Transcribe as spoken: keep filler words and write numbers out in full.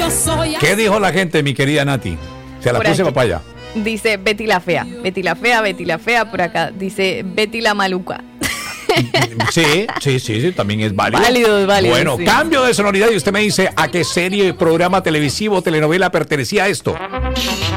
¿Qué dijo la gente, mi querida Nati? Se la Por puse aquí. papaya. Dice Betty la fea, Betty la fea, Betty la fea, por acá dice Betty la maluca. Sí, sí, sí, sí, también es válido. Válido, válido, Bueno, sí. cambio de sonoridad y usted me dice a qué serie, programa televisivo, telenovela pertenecía esto.